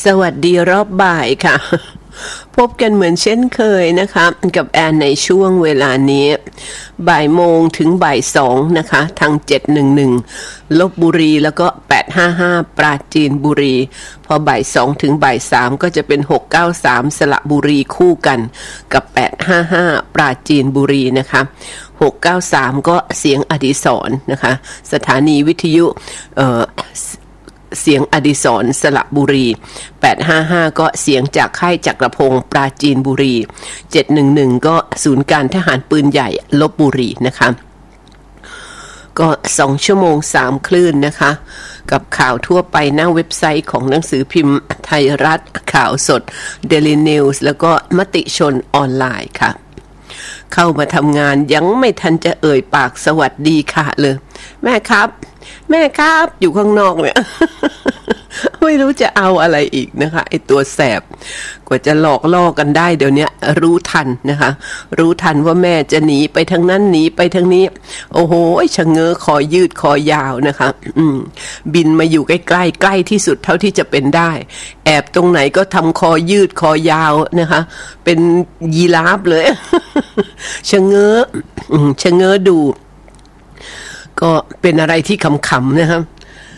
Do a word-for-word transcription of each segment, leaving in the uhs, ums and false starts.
สวัสดีรอบบ่ายค่ะพบกันเหมือนเช่นเคยนะคะกับแอนในช่วงเวลานี้บ่ายโมงถึงบ่ายสองนะคะทางเจ็ดหนึ่งหนึ่งลพบุรีแล้วก็แปดห้าห้าปราจีนบุรีพอบ่ายสองถึงบ่ายสามก็จะเป็นหกเก้าสามสระบุรีคู่กันกับแปดห้าห้าปราจีนบุรีนะคะหกเก้าสามก็เสียงอดิศรนะคะสถานีวิทยุเอ่อเสียงอดิศรสระบุรีแปดห้าห้าก็เสียงจากค่ายจักรพงศ์ปราจีนบุรีเจ็ดหนึ่งหนึ่งก็ศูนย์การทหารปืนใหญ่ลพบุรีนะคะก็สองชั่วโมงสามคลื่นนะคะกับข่าวทั่วไปหน้าเว็บไซต์ของหนังสือพิมพ์ไทยรัฐข่าวสด Daily News แล้วก็มติชนออนไลน์ค่ะเข้ามาทำงานยังไม่ทันจะเอ่ยปากสวัสดีค่ะเลยแม่ครับแม่ครับอยู่ข้างนอกเนี่ยไม่รู้จะเอาอะไรอีกนะคะไอตัวแสบกว่าจะหลอกล่อกันได้เดี๋ยวนี้รู้ทันนะคะรู้ทันว่าแม่จะหนีไปทางนั้นหนีไปทางนี้โอ้โหชะเง้อคอยืดคอยาวนะคะอืมบินมาอยู่ใกล้ใกล้ใกล้ที่สุดเท่าที่จะเป็นได้แอบตรงไหนก็ทำคอยืดคอยาวนะคะเป็นยีราฟเลยชะเง้อชะเง้อดูก็เป็นอะไรที่ขำๆนะครับ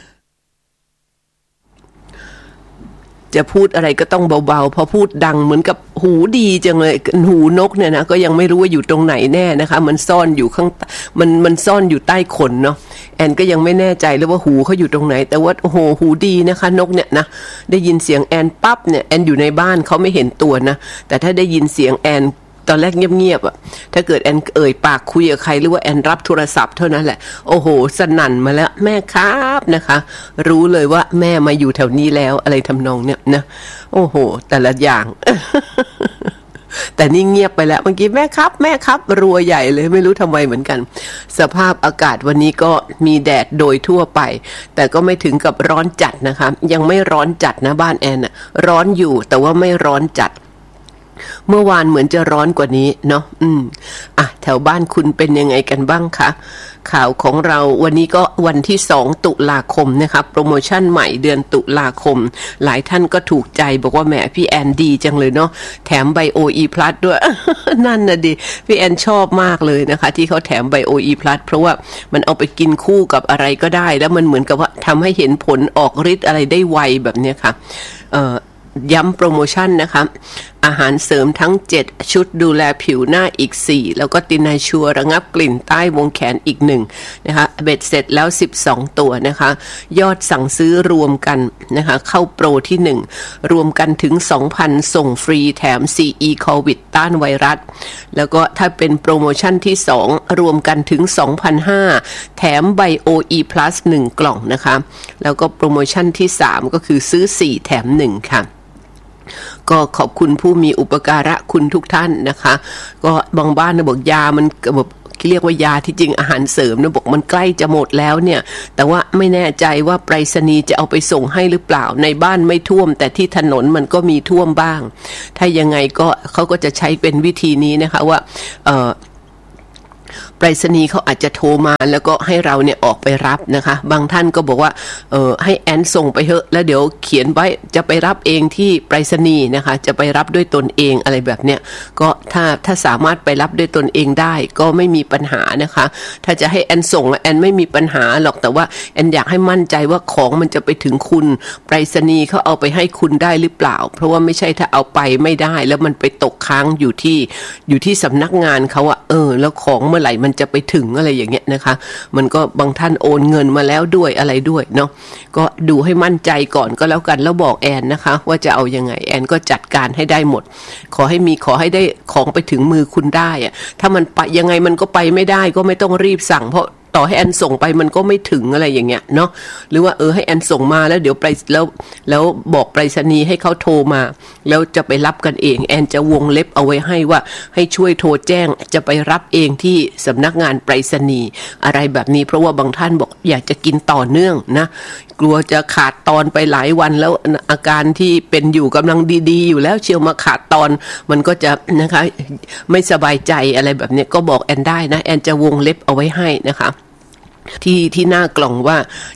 จะพูดอะไรก็ต้องเบาๆพอพูดดังเหมือนกับหูดีจังเลยหูนกเนี่ยนะก็ยังไม่รู้ว่าอยู่ตรงไหนแน่นะคะมันซ่อนอยู่ข้างมันมันซ่อนอยู่ใต้ขนเนาะแอนก็ยังไม่แน่ใจเลยว่าหูเขาอยู่ตรงไหนแต่ว่าโอ้โหหูดีนะคะนกเนี่ยนะได้ยินเสียงแอนปั๊บเนี่ยแอนอยู่ในบ้านเขาไม่เห็นตัวนะแต่ถ้าได้ยินเสียงแอนตอนแรกเงียบๆอ่ะถ้าเกิดแอนเอ่ยปากคุยกับใครหรือว่าแอนรับโทรศัพท์เท่านั้นแหละโอ้โหสนั่นมาแล้วแม่ครับนะคะรู้เลยว่าแม่มาอยู่แถวนี้แล้วอะไรทำนองเนี้ยนะโอ้โหแต่ละอย่าง แต่นี่เงียบไปแล้วเมื่อกี้แม่ครับแม่ครับรัวใหญ่เลยไม่รู้ทำไมเหมือนกันสภาพอากาศวันนี้ก็มีแดดโดยทั่วไปแต่ก็ไม่ถึงกับร้อนจัดนะคะยังไม่ร้อนจัดนะบ้านแอนน่ะร้อนอยู่แต่ว่าไม่ร้อนจัดเมื่อวานเหมือนจะร้อนกว่านี้เนาะอืมอ่ะแถวบ้านคุณเป็นยังไงกันบ้างคะข่าวของเราวันนี้ก็วันที่สองตุลาคมนะคะโปรโมชั่นใหม่เดือนตุลาคมหลายท่านก็ถูกใจบอกว่าแหมพี่แอนดีจังเลยเนาะแถมไบโออีพลัสด้วย นั่นน่ะดิพี่แอนชอบมากเลยนะคะที่เขาแถมไบโออีพลัสเพราะว่ามันเอาไปกินคู่กับอะไรก็ได้แล้วมันเหมือนกับว่าทำให้เห็นผลออกฤทธิ์อะไรได้ไวแบบนี้ค่ะเอ่อย้ำโปรโมชั่นนะคะอาหารเสริมทั้งเจ็ดชุดดูแลผิวหน้าอีกสี่แล้วก็ตินาชัวระงับกลิ่นใต้วงแขนอีกหนึ่งนะคะเบ็ดเสร็จแล้วสิบสองตัวนะคะยอดสั่งซื้อรวมกันนะคะเข้าโปรที่หนึ่งรวมกันถึง สองพัน ส่งฟรีแถม ซี อี โควิดต้านไวรัสแล้วก็ถ้าเป็นโปรโมชั่นที่สองรวมกันถึง สองพันห้าร้อย แถมไบโออีพลัสหนึ่งกล่องนะคะแล้วก็โปรโมชั่นที่สามก็คือซื้อสี่แถมหนึ่งค่ะก็ขอบคุณผู้มีอุปการะคุณทุกท่านนะคะก็บางบ้านนะบอกยามันแบบเรียกว่ายาที่จริงอาหารเสริมนะบอกมันใกล้จะหมดแล้วเนี่ยแต่ว่าไม่แน่ใจว่าไปรษณีย์จะเอาไปส่งให้หรือเปล่าในบ้านไม่ท่วมแต่ที่ถนนมันก็มีท่วมบ้างถ้ายังไงก็เขาก็จะใช้เป็นวิธีนี้นะคะว่าเอ่อไปรษณีย์เขาอาจจะโทรมาแล้วก็ให้เราเนี่ยออกไปรับนะคะบางท่านก็บอกว่าเออให้แอนส่งไปเถอะแล้วเดี๋ยวเขียนไว้จะไปรับเองที่ไปรษณีย์นะคะจะไปรับด้วยตนเองอะไรแบบเนี้ยก็ถ้าถ้าสามารถไปรับด้วยตนเองได้ก็ไม่มีปัญหานะคะถ้าจะให้แอนส่งแอนไม่มีปัญหาหรอกแต่ว่าแอนอยากให้มั่นใจว่าของมันจะไปถึงคุณไปรษณีย์เขาเอาไปให้คุณได้หรือเปล่าเพราะว่าไม่ใช่ถ้าเอาไปไม่ได้แล้วมันไปตกค้างอยู่ที่อยู่ที่สำนักงานเขาอะเออแล้วของเมื่อไหร่มันจะไปถึงอะไรอย่างเงี้ยนะคะมันก็บางท่านโอนเงินมาแล้วด้วยอะไรด้วยเนาะก็ดูให้มั่นใจก่อนก็แล้วกันแล้วบอกแอนนะคะว่าจะเอายังไงแอนก็จัดการให้ได้หมดขอให้มีขอให้ได้ของไปถึงมือคุณได้อะถ้ามันไปยังไงมันก็ไปไม่ได้ก็ไม่ต้องรีบสั่งเพราะต่อให้แอนส่งไปมันก็ไม่ถึงอะไรอย่างเงี้ยเนาะหรือว่าเออให้แอนส่งมาแล้วเดี๋ยวไปแล้วแล้วบอกไปรษณีย์ให้เขาโทรมาแล้วจะไปรับกันเองแอนจะวงเล็บเอาไว้ให้ว่าให้ช่วยโทรแจ้งจะไปรับเองที่สำนักงานไปรษณีย์อะไรแบบนี้เพราะว่าบางท่านบอกอยากจะกินต่อเนื่องนะกลัวจะขาดตอนไปหลายวันแล้วอาการที่เป็นอยู่กำลังดีๆอยู่แล้วเชียวมาขาดตอนมันก็จะนะคะไม่สบายใจอะไรแบบนี้ก็บอกแอนได้นะแอนจะวงเล็บเอาไว้ให้นะคะที่ที่หน้ากล่องว่าจะ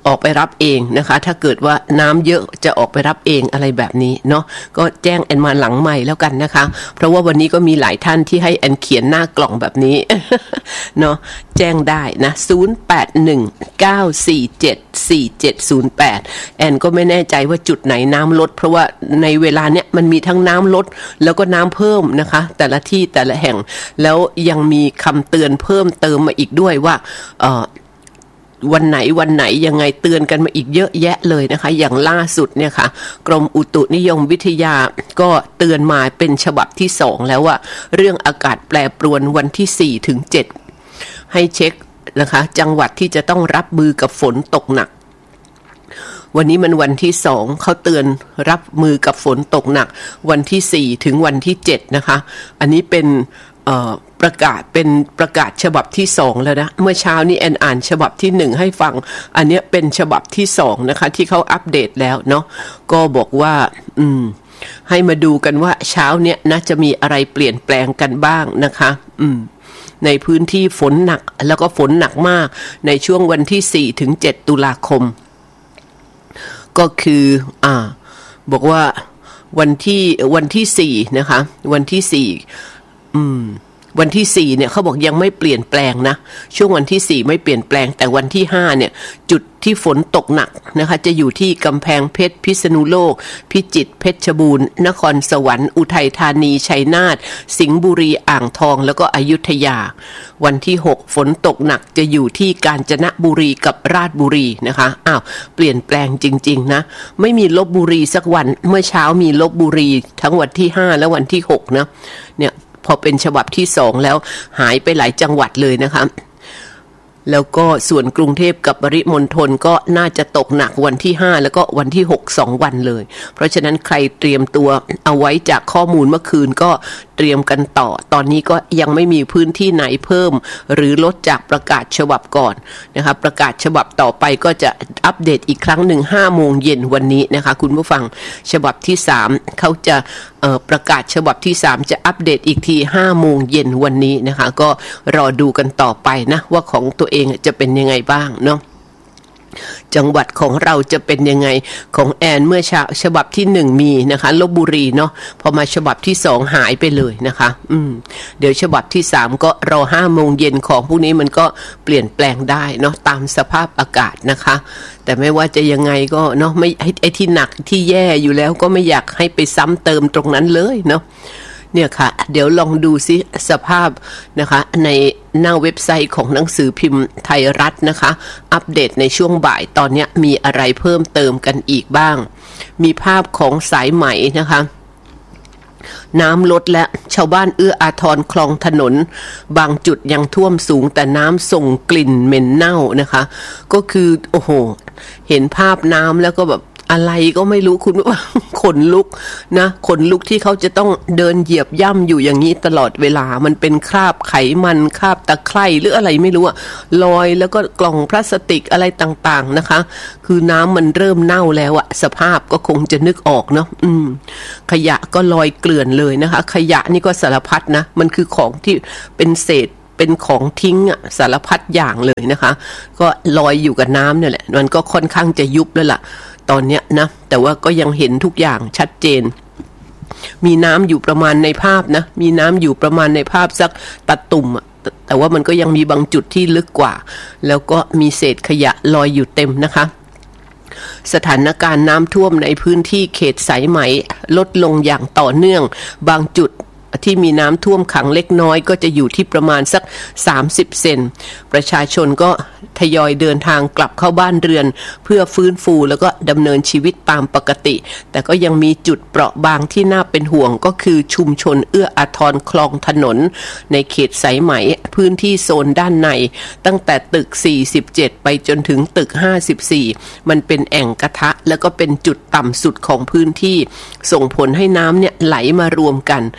ออกไปรับเองนะคะถ้าเกิดว่าน้ำเยอะจะออกไปรับเองอะไรแบบนี้เนาะก็แจ้งแอนมาหลังใหม่แล้วกันนะคะเพราะว่าวันนี้ก็มีหลายท่านที่ให้แอนเขียนหน้ากล่องแบบนี้ เนาะแจ้งได้นะศูนย์ แปด หนึ่ง เก้า สี่ เจ็ด สี่ เจ็ด ศูนย์ แปดแอนก็ไม่แน่ใจว่าจุดไหนน้ำลดเพราะว่าในเวลาเนี้ยมันมีทั้งน้ำลดแล้วก็น้ำเพิ่มนะคะแต่ละที่แต่ละแห่งแล้วยังมีคำเตือนเพิ่มเติมมาอีกด้วยว่าเอ่อวันไหนวันไหนยังไงเตือนกันมาอีกเยอะแยะเลยนะคะอย่างล่าสุดเนี่ยค่ะกรมอุตุนิยมวิทยาก็เตือนมาเป็นฉบับที่สองแล้วว่าเรื่องอากาศแปรปรวนวันที่สี่ถึงเจ็ดให้เช็คนะคะจังหวัดที่จะต้องรับมือกับฝนตกหนักวันนี้มันวันที่สองเขาเตือนรับมือกับฝนตกหนักวันที่สี่ถึงวันที่เจ็ดนะคะอันนี้เป็นเอ่อประกาศเป็นประกาศฉบับที่สองแล้วนะเมื่อเช้านี้แอนอ่านฉบับที่หนึ่งให้ฟังอันนี้เป็นฉบับที่สองนะคะที่เขาอัปเดตแล้วเนาะก็บอกว่าอืมให้มาดูกันว่าเช้าเนี้ยนะจะมีอะไรเปลี่ยนแปลงกันบ้างนะคะอืมในพื้นที่ฝนหนักแล้วก็ฝนหนักมากในช่วงวันที่สี่ถึงเจ็ดตุลาคมก็คืออ่าบอกว่าวันที่วันที่สี่นะคะวันที่สี่อืมวันที่สี่เนี่ยเขาบอกยังไม่เปลี่ยนแปลงนะช่วงวันที่สี่ไม่เปลี่ยนแปลงแต่วันที่ห้าเนี่ยจุดที่ฝนตกหนักนะคะจะอยู่ที่กำแพงเพชรพิษณุโลกพิจิตรเพชรบูรณ์นครสวรรค์อุทัยธานีชัยนาทสิงห์บุรีอ่างทองแล้วก็อยุธยาวันที่หกฝนตกหนักจะอยู่ที่กาญจนบุรีกับราชบุรีนะคะอ้าวเปลี่ยนแปลงจริงๆนะไม่มีลพบุรีสักวันเมื่อเช้ามีลพบุรีทั้งวันที่ห้าและวันที่หกนะเนี่ยพอเป็นฉบับที่สองแล้วหายไปหลายจังหวัดเลยนะคะแล้วก็ส่วนกรุงเทพกับปริมณฑลก็น่าจะตกหนักวันที่ห้าแล้วก็วันที่หก สองวันเลยเพราะฉะนั้นใครเตรียมตัวเอาไว้จากข้อมูลเมื่อคืนก็เตรียมกันต่อตอนนี้ก็ยังไม่มีพื้นที่ไหนเพิ่มหรือลดจากประกาศฉบับก่อนนะคะประกาศฉบับต่อไปก็จะอัปเดตอีกครั้งหนึ่งห้าโมงเย็นวันนี้นะคะคุณผู้ฟังฉบับที่สามเขาจะประกาศฉบับที่สามจะอัปเดตอีกทีห้าโมงเย็นวันนี้นะคะก็รอดูกันต่อไปนะว่าของตัวเองจะเป็นยังไงบ้างเนาะจังหวัดของเราจะเป็นยังไงของแอนเมื่อฉบับที่หนึ่งมีนะคะลพบุรีเนาะพอมาฉบับที่สองหายไปเลยนะคะอืมเดี๋ยวฉบับที่สามก็รอห้าโมงเย็นของพวกนี้มันก็เปลี่ยนแปลงได้เนาะตามสภาพอากาศนะคะแต่ไม่ว่าจะยังไงก็เนาะไม่ไอ้ที่หนักที่แย่อยู่แล้วก็ไม่อยากให้ไปซ้ำเติมตรงนั้นเลยเนาะเนี่ยค่ะเดี๋ยวลองดูซิสภาพนะคะในหน้าเว็บไซต์ของหนังสือพิมพ์ไทยรัฐนะคะอัปเดตในช่วงบ่ายตอนนี้มีอะไรเพิ่มเติมกันอีกบ้างมีภาพของสายไหมนะคะน้ำลดและชาวบ้านเอื้ออาทรคลองถนนบางจุดยังท่วมสูงแต่น้ำส่งกลิ่นเหม็นเน่านะคะก็คือโอ้โหเห็นภาพน้ำแล้วก็แบบอะไรก็ไม่รู้คุณว่าขนลุกนะขนลุกที่เขาจะต้องเดินเหยียบย่ำอยู่อย่างนี้ตลอดเวลามันเป็นคราบไขมันคราบตะไคร่หรืออะไรไม่รู้อะลอยแล้วก็กล่องพลาสติกอะไรต่างๆนะคะคือน้ำมันเริ่มเน่าแล้วอะสภาพก็คงจะนึกออกเนาะอืมขยะก็ลอยเกลื่อนเลยนะคะขยะนี่ก็สารพัดนะมันคือของที่เป็นเศษเป็นของทิ้งอะสารพัดอย่างเลยนะคะก็ลอยอยู่กับน้ำเนี่ยแหละมันก็ค่อนข้างจะยุบแล้วล่ะตอนเนี้ยนะแต่ว่าก็ยังเห็นทุกอย่างชัดเจนมีน้ำอยู่ประมาณในภาพนะมีน้ำอยู่ประมาณในภาพสักตะตุ่มอะแต่ว่ามันก็ยังมีบางจุดที่ลึกกว่าแล้วก็มีเศษขยะลอยอยู่เต็มนะคะสถานการณ์น้ำท่วมในพื้นที่เขตสายไหมลดลงอย่างต่อเนื่องบางจุดที่มีน้ำท่วมขังเล็กน้อยก็จะอยู่ที่ประมาณสักสามสิบเซนประชาชนก็ทยอยเดินทางกลับเข้าบ้านเรือนเพื่อฟื้นฟูแล้วก็ดำเนินชีวิตตามปกติแต่ก็ยังมีจุดเปราะบางที่น่าเป็นห่วงก็คือชุมชนเอื้ออาทรคลองถนนในเขตสายไหมพื้นที่โซนด้านในตั้งแต่ตึกสี่สิบเจ็ดไปจนถึงตึกห้าสิบสี่มันเป็นแอ่งกระทะแล้วก็เป็นจุดต่ำสุดของพื้นที่ส่งผลให้น้ำเนี่ยไหลมารวมกันแล้วก็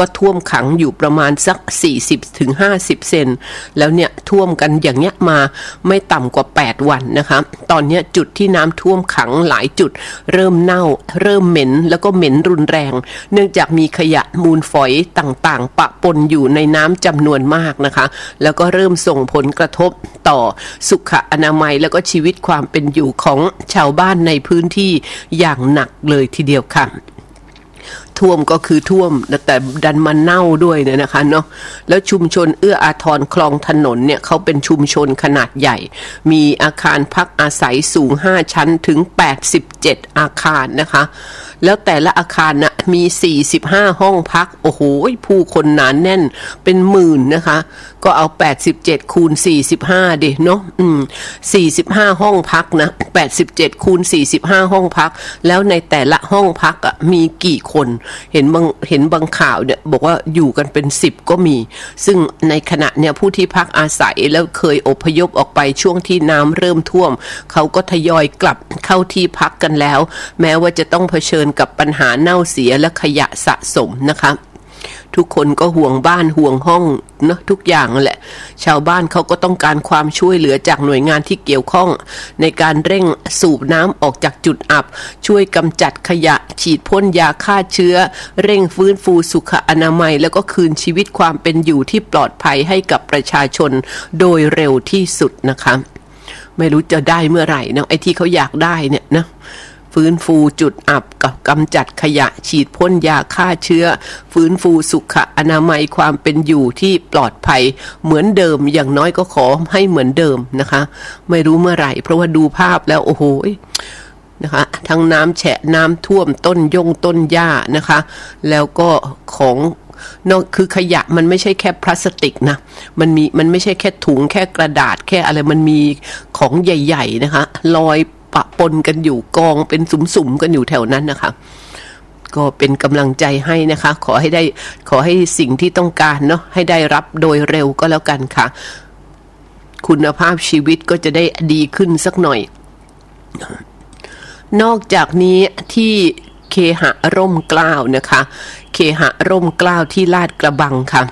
ก็ท่วมขังอยู่ประมาณสัก สี่สิบถึงห้าสิบ เซนแล้วเนี่ยท่วมกันอย่างเงี้ยมาไม่ต่ำกว่าแปดวันนะคะตอนนี้จุดที่น้ำท่วมขังหลายจุดเริ่มเน่าเริ่มเหม็นแล้วก็เหม็นรุนแรงเนื่องจากมีขยะมูลฝอยต่างๆปะปนอยู่ในน้ำจำนวนมากนะคะแล้วก็เริ่มส่งผลกระทบต่อสุขอนามัยแล้วก็ชีวิตความเป็นอยู่ของชาวบ้านในพื้นที่อย่างหนักเลยทีเดียวค่ะท่วมก็คือท่วมแต่ดันมาเน่าด้วยเนี่ยนะคะเนาะแล้วชุมชนเอื้ออาทรคลองถนนเนี่ยเขาเป็นชุมชนขนาดใหญ่มีอาคารพักอาศัยสูงห้าชั้นถึงแปดสิบเจ็ดอาคารนะคะแล้วแต่ละอาคารน่ะมีสี่สิบห้าห้องพักโอ้โหผู้คนหนาแน่นเป็นหมื่นนะคะก็เอาแปดสิบเจ็ดคูณสี่สิบห้าดิเนาะอืมสี่สิบห้าห้องพักนะแปดสิบเจ็ดคูณสี่สิบห้าห้องพักแล้วในแต่ละห้องพักอ่ะมีกี่คนเห็นบางเห็นบางข่าวเนี่ยบอกว่าอยู่กันเป็นสิบก็มีซึ่งในขณะเนี่ยผู้ที่พักอาศัยแล้วเคยอพยพออกไปช่วงที่น้ำเริ่มท่วมเขาก็ทยอยกลับเข้าที่พักกันแล้วแม้ว่าจะต้องเผชิญกับปัญหาเน่าเสียและขยะสะสมนะคะทุกคนก็ห่วงบ้านห่วงห้องเนาะทุกอย่างแหละชาวบ้านเขาก็ต้องการความช่วยเหลือจากหน่วยงานที่เกี่ยวข้องในการเร่งสูบน้ำออกจากจุดอับช่วยกำจัดขยะฉีดพ่นยาฆ่าเชื้อเร่งฟื้นฟูสุขอนามัยแล้วก็คืนชีวิตความเป็นอยู่ที่ปลอดภัยให้กับประชาชนโดยเร็วที่สุดนะคะไม่รู้จะได้เมื่อไหร่นะไอ้ที่เขาอยากได้เนี่ยนะฟื้นฟูจุดอับกับกำจัดขยะฉีดพ่นยาฆ่าเชื้อฟื้นฟูสุขอนามัยความเป็นอยู่ที่ปลอดภัยเหมือนเดิมอย่างน้อยก็ขอให้เหมือนเดิมนะคะไม่รู้เมื่อไหร่เพราะว่าดูภาพแล้วโอ้โหนะคะทั้งน้ำแฉะน้ำท่วมต้นยงต้นหญ้านะคะแล้วก็ของนอกคือขยะมันไม่ใช่แค่พลาสติกนะมันมีมันไม่ใช่แค่ถุงแค่กระดาษแค่อะไรมันมีของใหญ่ๆนะคะลอยปะปนกันอยู่กองเป็นสุมๆกันอยู่แถวนั้นนะคะก็เป็นกำลังใจให้นะคะขอให้ได้ขอให้สิ่งที่ต้องการเนาะให้ได้รับโดยเร็วก็แล้วกันค่ะคุณภาพชีวิตก็จะได้ดีขึ้นสักหน่อยนอกจากนี้ที่เคหะร่มเกล้านะคะเคหะร่มเกล้าที่ลาดกระบังค่ะ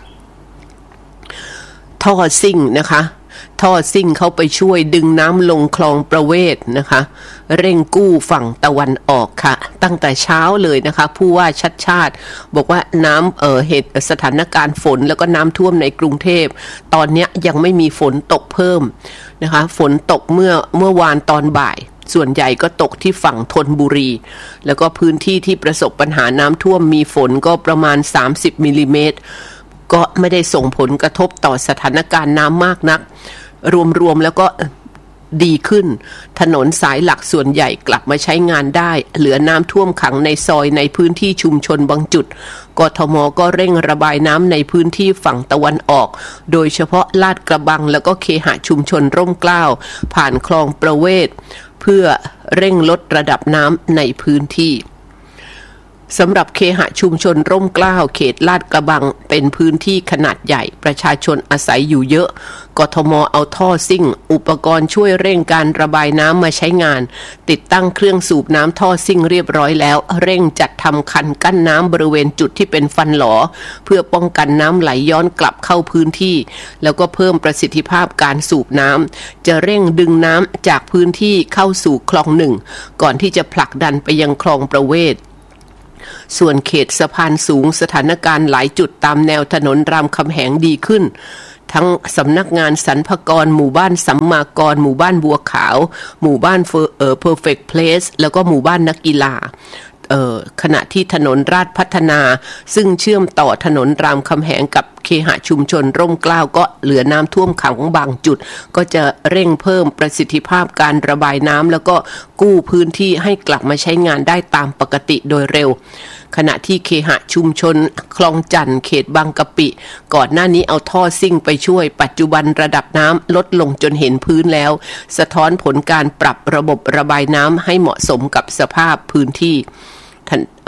ท่อซิ่งนะคะท่อซิ่งเข้าไปช่วยดึงน้ำลงคลองประเวศนะคะเร่งกู้ฝั่งตะวันออกค่ะตั้งแต่เช้าเลยนะคะผู้ว่าชัดชาติบอกว่าน้ำเอ่อเหตุสถานการณ์ฝนแล้วก็น้ำท่วมในกรุงเทพตอนนี้ยังไม่มีฝนตกเพิ่มนะคะฝนตกเมื่อเมื่อวานตอนบ่ายส่วนใหญ่ก็ตกที่ฝั่งธนบุรีแล้วก็พื้นที่ที่ประสบปัญหาน้ำท่วมมีฝนก็ประมาณสามสิบมิลลิเมตรก็ไม่ได้ส่งผลกระทบต่อสถานการณ์น้ำมากนักรวมๆแล้วก็ดีขึ้นถนนสายหลักส่วนใหญ่กลับมาใช้งานได้เหลือน้ำท่วมขังในซอยในพื้นที่ชุมชนบางจุดกทม.ก็เร่งระบายน้ำในพื้นที่ฝั่งตะวันออกโดยเฉพาะลาดกระบังแล้วก็เคหะชุมชนร่มเกล้าผ่านคลองประเวศเพื่อเร่งลดระดับน้ำในพื้นที่สำหรับเคหะชุมชนร่มเกล้าเขตลาดกระบังเป็นพื้นที่ขนาดใหญ่ประชาชนอาศัยอยู่เยอะกทม.เอาท่อซิ่งอุปกรณ์ช่วยเร่งการระบายน้ำมาใช้งานติดตั้งเครื่องสูบน้ำท่อซิ่งเรียบร้อยแล้วเร่งจัดทำคันกั้นน้ำบริเวณจุดที่เป็นฟันหลอเพื่อป้องกันน้ำไหลย้อนกลับเข้าพื้นที่แล้วก็เพิ่มประสิทธิภาพการสูบน้ำจะเร่งดึงน้ำจากพื้นที่เข้าสู่คลองหนึ่งก่อนที่จะผลักดันไปยังคลองประเวศส่วนเขตสะพานสูงสถานการณ์หลายจุดตามแนวถนนรามคำแหงดีขึ้นทั้งสำนักงานสรรพากรหมู่บ้านสัมมากรหมู่บ้านบัวขาวหมู่บ้านเอ่อ Perfect Place แล้วก็หมู่บ้านนักกีฬาเอ่อขณะที่ถนนราชพัฒนาซึ่งเชื่อมต่อถนนรามคำแหงกับเคหะชุมชนร่มเกล้าก็เหลือน้ำท่วมขังบางจุดก็จะเร่งเพิ่มประสิทธิภาพการระบายน้ำแล้วก็กู้พื้นที่ให้กลับมาใช้งานได้ตามปกติโดยเร็วขณะที่เคหะชุมชนคลองจันทน์เขตบางกะปิก่อนหน้านี้เอาท่อซิ่งไปช่วยปัจจุบันระดับน้ำลดลงจนเห็นพื้นแล้วสะท้อนผลการปรับระบบระบายน้ำให้เหมาะสมกับสภาพพื้นที่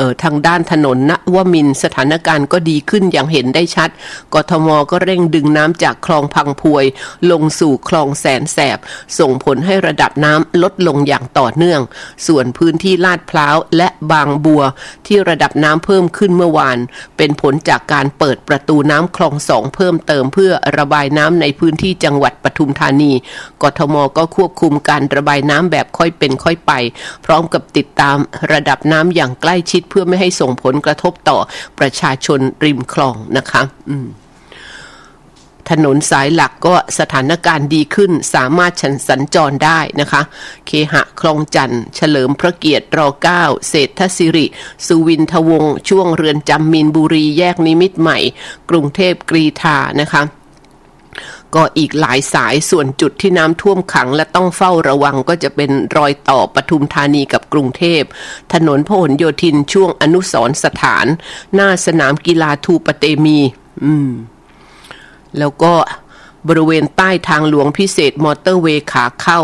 ออทางด้านถนนนวมินทร์สถานการณ์ก็ดีขึ้นอย่างเห็นได้ชัดกทมก็เร่งดึงน้ำจากคลองพังพวยลงสู่คลองแสนแสบส่งผลให้ระดับน้ำลดลงอย่างต่อเนื่องส่วนพื้นที่ลาดพร้าวและบางบัวที่ระดับน้ำเพิ่มขึ้นเมื่อวานเป็นผลจากการเปิดประตูน้ำคลองสองเพิ่มเติมเพื่อระบายน้ำในพื้นที่จังหวัดปทุมธานีกทมก็ควบคุมการระบายน้ำแบบค่อยเป็นค่อยไปพร้อมกับติดตามระดับน้ำอย่างใกล้ชิดเพื่อไม่ให้ส่งผลกระทบต่อประชาชนริมคลองนะคะอืมถนนสายหลักก็สถานการณ์ดีขึ้นสามารถสัญจรได้นะคะเคหะคลองจันทร์เฉลิมพระเกียรติรเก้าเศรษฐศิริสุวินทวงศ์ช่วงเรือนจำมีนบุรีแยกนิมิตรใหม่กรุงเทพกรีฑานะคะก็อีกหลายสายส่วนจุดที่น้ำท่วมขังและต้องเฝ้าระวังก็จะเป็นรอยต่อปทุมธานีกับกรุงเทพถนนพหลโยธินช่วงอนุสรณ์สถานหน้าสนามกีฬาทูปเตมีอืมแล้วก็บริเวณใต้ทางหลวงพิเศษมอเตอร์เวย์ขาเข้า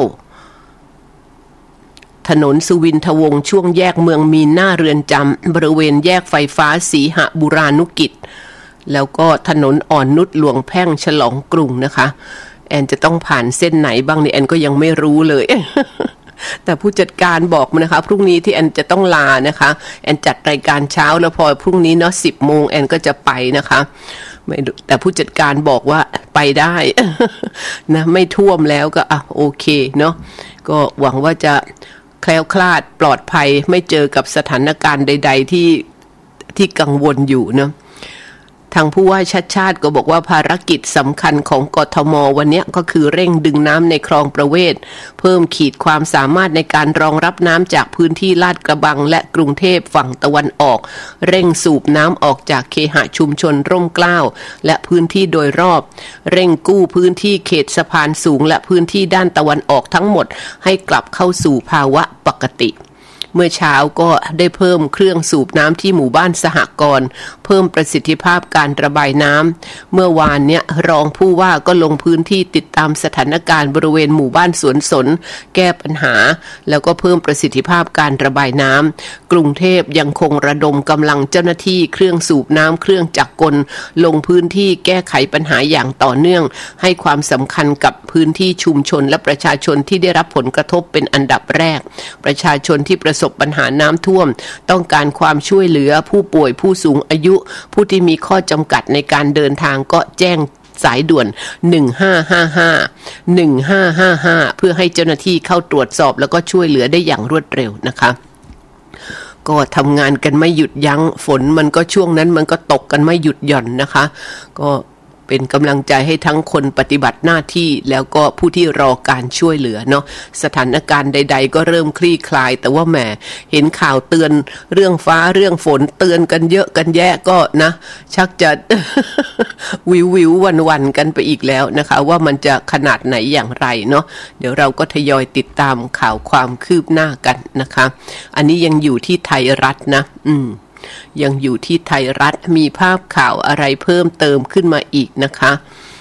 ถนนสุวินทวงศ์ช่วงแยกเมืองมีนหน้าเรือนจำบริเวณแยกไฟฟ้าสีหบุรานุกิจแล้วก็ถนนอ่อนนุชหลวงแพ่งฉลองกรุงนะคะแอนจะต้องผ่านเส้นไหนบ้างเนี่ยแอนก็ยังไม่รู้เลย แต่ผู้จัดการบอกมานะคะพรุ่งนี้ที่แอนจะต้องลานะคะแอนจัดรายการเช้าแล้วพอพรุ่งนี้เนาะสิบโมงแอนก็จะไปนะคะแต่ผู้จัดการบอกว่าไปได้ นะไม่ท่วมแล้วก็อ่ะโอเคเนาะก็หวังว่าจะแคล้วคลาดปลอดภัยไม่เจอกับสถานการณ์ใดๆที่ที่กังวลอยู่เนาะทางผู้ว่าชัดชาติก็บอกว่าภารกิจสำคัญของกทมวันนี้ก็คือเร่งดึงน้ำในคลองประเวศเพิ่มขีดความสามารถในการรองรับน้ำจากพื้นที่ลาดกระบังและกรุงเทพฝั่งตะวันออกเร่งสูบน้ำออกจากเคหะชุมชนร่มเกล้าและพื้นที่โดยรอบเร่งกู้พื้นที่เขตสะพานสูงและพื้นที่ด้านตะวันออกทั้งหมดให้กลับเข้าสู่ภาวะปกติเมื่อเช้าก็ได้เพิ่มเครื่องสูบน้ำที่หมู่บ้านสหกรณ์เพิ่มประสิทธิภาพการระบายน้ำเมื่อวานเนี่ยรองผู้ว่าก็ลงพื้นที่ติดตามสถานการณ์บริเวณหมู่บ้านสวนสนแก้ปัญหาแล้วก็เพิ่มประสิทธิภาพการระบายน้ำกรุงเทพยังคงระดมกำลังเจ้าหน้าที่เครื่องสูบน้ำเครื่องจักรกลลงพื้นที่แก้ไขปัญหาอย่างต่อเนื่องให้ความสำคัญกับพื้นที่ชุมชนและประชาชนที่ได้รับผลกระทบเป็นอันดับแรกประชาชนที่ประสบปัญหาน้ำท่วมต้องการความช่วยเหลือผู้ป่วยผู้สูงอายุผู้ที่มีข้อจำกัดในการเดินทางก็แจ้งสายด่วนหนึ่งห้าห้าห้า หนึ่งห้าห้าห้าเพื่อให้เจ้าหน้าที่เข้าตรวจสอบแล้วก็ช่วยเหลือได้อย่างรวดเร็วนะคะก็ทำงานกันไม่หยุดยั้งฝนมันก็ช่วงนั้นมันก็ตกกันไม่หยุดหย่อนนะคะก็เป็นกำลังใจให้ทั้งคนปฏิบัติหน้าที่แล้วก็ผู้ที่รอการช่วยเหลือเนาะสถานการณ์ใดๆก็เริ่มคลี่คลายแต่ว่าแหมเห็นข่าวเตือนเรื่องฟ้าเรื่องฝนเตือนกันเยอะกันแยะก็นะชักจะ วิววิววันวันกันไปอีกแล้วนะคะว่ามันจะขนาดไหนอย่างไรเนาะเดี๋ยวเราก็ทยอยติดตามข่าวความคืบหน้ากันนะคะอันนี้ยังอยู่ที่ไทยรัฐนะอืมยังอยู่ที่ไทยรัฐมีภาพข่าวอะไรเพิ่มเติมขึ้นมาอีกนะคะ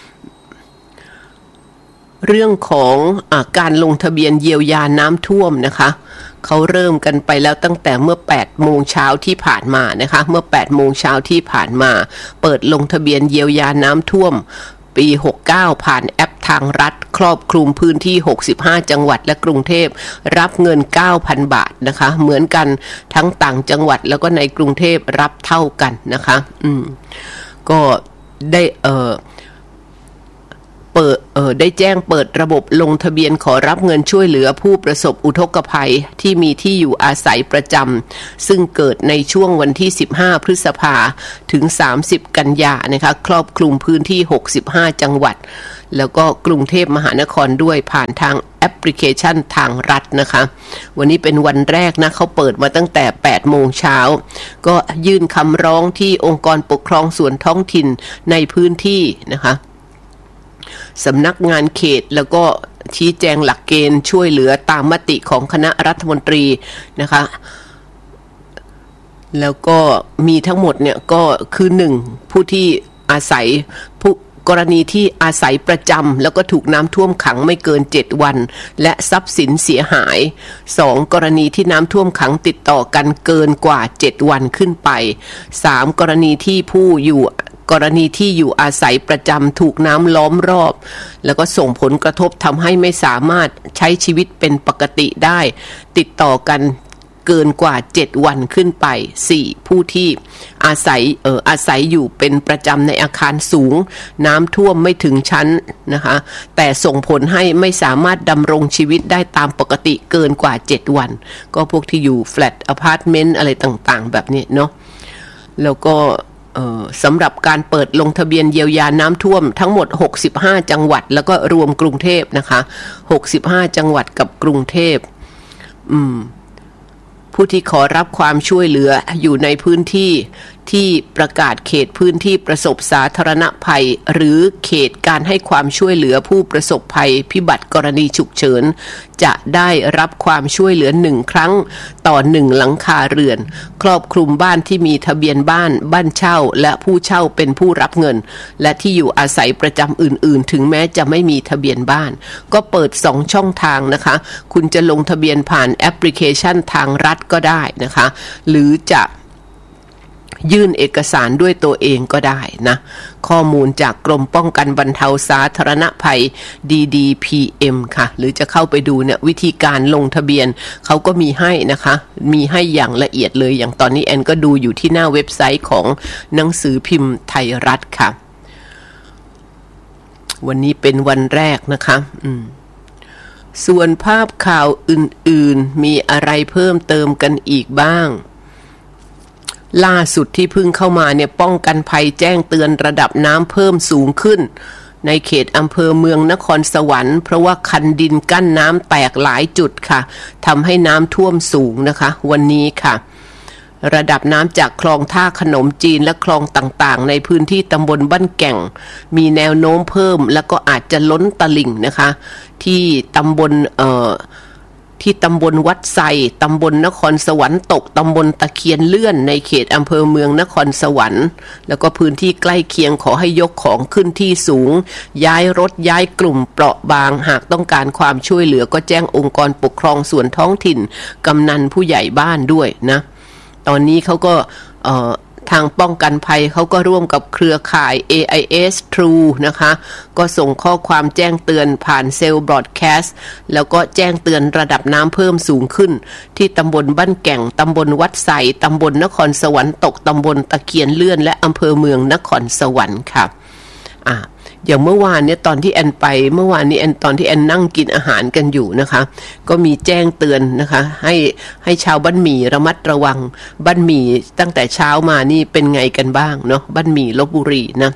เรื่องของอาการลงทะเบียนเยียวยาน้ำท่วมนะคะเขาเริ่มกันไปแล้วตั้งแต่เมื่อแปดโมงเช้าที่ผ่านมานะคะเมื่อแปดโมงเช้าที่ผ่านมาเปิดลงทะเบียนเยียวยาน้ำท่วมปีหกสิบเก้าผ่านแอปทางรัฐครอบคลุมพื้นที่หกสิบห้าจังหวัดและกรุงเทพรับเงิน เก้าพัน บาทนะคะเหมือนกันทั้งต่างจังหวัดแล้วก็ในกรุงเทพรับเท่ากันนะคะอืมก็ได้เอ่อเปิดเอ่อได้แจ้งเปิดระบบลงทะเบียนขอรับเงินช่วยเหลือผู้ประสบอุทกภัยที่มีที่อยู่อาศัยประจำซึ่งเกิดในช่วงวันที่สิบห้าพฤษภาถึงสามสิบกันยานะคะครอบคลุมพื้นที่หกสิบห้าจังหวัดแล้วก็กรุงเทพมหานครด้วยผ่านทางแอปพลิเคชันทางรัฐนะคะวันนี้เป็นวันแรกนะเขาเปิดมาตั้งแต่แปดโมงเช้าก็ยื่นคำร้องที่องค์กรปกครองส่วนท้องถิ่นในพื้นที่นะคะสำนักงานเขตแล้วก็ชี้แจงหลักเกณฑ์ช่วยเหลือตามมติของคณะรัฐมนตรีนะคะแล้วก็มีทั้งหมดเนี่ยก็คือหนึ่งผู้ที่อาศัยผู้กรณีที่อาศัยประจำแล้วก็ถูกน้ำท่วมขังไม่เกินเจ็ดวันและทรัพย์สินเสียหายสองกรณีที่น้ำท่วมขังติดต่อกันเกินกว่าเจ็ดวันขึ้นไปสามกรณีที่ผู้อยู่กรณีที่อยู่อาศัยประจำถูกน้ำล้อมรอบแล้วก็ส่งผลกระทบทำให้ไม่สามารถใช้ชีวิตเป็นปกติได้ติดต่อกันเกินกว่าเจ็ดวันขึ้นไปสี่ผู้ที่อาศัยเอ่ออาศัยอยู่เป็นประจำในอาคารสูงน้ำท่วมไม่ถึงชั้นนะคะแต่ส่งผลให้ไม่สามารถดำรงชีวิตได้ตามปกติเกินกว่าเจ็ดวันก็พวกที่อยู่แฟลตอพาร์ตเมนต์อะไรต่างๆแบบนี้เนาะแล้วก็สำหรับการเปิดลงทะเบียนเยียวยาน้ำท่วมทั้งหมดหกสิบห้าจังหวัดแล้วก็รวมกรุงเทพนะคะหกสิบห้าจังหวัดกับกรุงเทพอืมผู้ที่ขอรับความช่วยเหลืออยู่ในพื้นที่ที่ประกาศเขตพื้นที่ประสบสาธารณภัยหรือเขตการให้ความช่วยเหลือผู้ประสบภัยพิบัติกรณีฉุกเฉินจะได้รับความช่วยเหลือหนึ่งครั้งต่อหนึ่งหลังคาเรือนครอบคลุมบ้านที่มีทะเบียนบ้านบ้านเช่าและผู้เช่าเป็นผู้รับเงินและที่อยู่อาศัยประจำอื่นๆถึงแม้จะไม่มีทะเบียนบ้านก็เปิดสองช่องทางนะคะคุณจะลงทะเบียนผ่านแอปพลิเคชันทางรัฐก็ได้นะคะหรือจะยื่นเอกสารด้วยตัวเองก็ได้นะข้อมูลจากกรมป้องกันบรรเทาสาธารณภัย ดี ดี พี เอ็ม ค่ะหรือจะเข้าไปดูเนี่ยวิธีการลงทะเบียนเขาก็มีให้นะคะมีให้อย่างละเอียดเลยอย่างตอนนี้แอนก็ดูอยู่ที่หน้าเว็บไซต์ของหนังสือพิมพ์ไทยรัฐค่ะวันนี้เป็นวันแรกนะคะอืมส่วนภาพข่าวอื่นๆมีอะไรเพิ่มเติมกันอีกบ้างล่าสุดที่เพิ่งเข้ามาเนี่ยป้องกันภัยแจ้งเตือนระดับน้ำเพิ่มสูงขึ้นในเขตอำเภอเมืองนครสวรรค์เพราะว่าคันดินกั้นน้ำแตกหลายจุดค่ะทำให้น้ำท่วมสูงนะคะวันนี้ค่ะระดับน้ำจากคลองท่าขนมจีนและคลองต่างๆในพื้นที่ตำบลบ้านแก่งมีแนวโน้มเพิ่มแล้วก็อาจจะล้นตลิ่งนะคะที่ตำบลเอ่อที่ตำบลวัดไซตำบลนครสวรรค์ตกตำบลตะเคียนเลื่อนในเขตอำเภอเมืองนครสวรรค์แล้วก็พื้นที่ใกล้เคียงขอให้ยกของขึ้นที่สูงย้ายรถย้ายกลุ่มเปราะบางหากต้องการความช่วยเหลือก็แจ้งองค์กรปกครองส่วนท้องถิ่นกำนันผู้ใหญ่บ้านด้วยนะตอนนี้เขาก็เอ่อทางป้องกันภัยเขาก็ร่วมกับเครือข่าย เอ ไอ เอส True นะคะก็ส่งข้อความแจ้งเตือนผ่านเซลล์บรอดแคสต์แล้วก็แจ้งเตือนระดับน้ำเพิ่มสูงขึ้นที่ตำบลบ้านแก่งตำบลวัดไสตำบลนครสวรรค์ตกตำบลตะเคียนเลื่อนและอำเภอเมืองนครสวรรค์ค่ะอ่ะอย่างเมื่อวานเนี่ยตอนที่แอนไปเมื่อวานนี้แอนตอนที่แอนนั่งกินอาหารกันอยู่นะคะก็มีแจ้งเตือนนะคะให้ให้ชาวบ้านหมี่ระมัดระวังบ้านหมี่ตั้งแต่เช้ามานี่เป็นไงกันบ้างเนาะบ้านหมี่ลพบุรีนะ